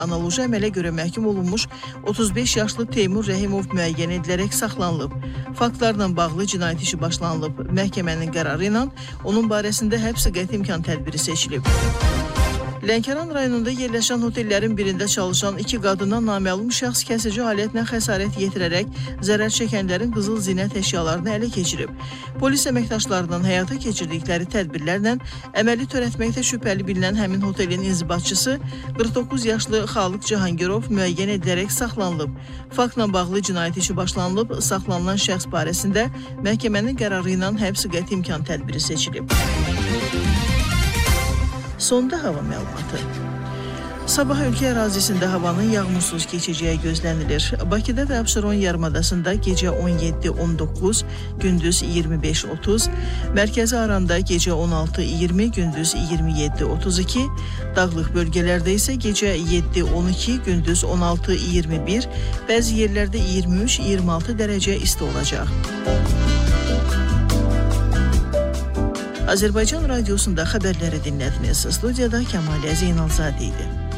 Analoji əmələ görə məhkum olunmuş 35 yaşlı Teymur Rəhimov müəyyən edilərək saxlanılıb. Faktlarla bağlı cinayət işi başlanılıb. Məhkəmənin qərarı ilə onun barəsində həbs qəti imkan tədbiri seçilib. Lənkəran rayonunda yerləşən hotellərin birində çalışan 2 qadından naməlum şəxs kəsici alətlə xəsarət yetirərək zərər çəkənlərin qızıl zinət əşyalarını ələ keçirib. Polis əməkdaşlarının həyata keçirdikləri tədbirlərlə əməli törətməkdə şübhəli bilinən həmin otelin inzibatçısı 49 yaşlı Xalıq Cahangirov müəyyən edilərək saxlanılıb. Faktla bağlı cinayət işi başlanılıb, saxlanılan şəxs barəsində məhkəmənin qərarı ilə həbs qəti imkan tədbiri seçilib. Sonda hava məlumatı. Sabah ölkə ərazisində havanın yağmursuz keçəcəyi gözlənilir. Bakıda və Abşeron yarımadasında gecə 17-19, gündüz 25-30, Mərkəzi Aranda gecə 16-20, gündüz 27-32, dağlıq bölgələrdə isə gecə 7-12, gündüz 16-21, bəzi yerlərdə 23-26 dərəcə isti olacaq. Azərbaycan Radiosunda xəbərləri dinlədiniz. Studiyada Kəmalə Zeynalzadə idi.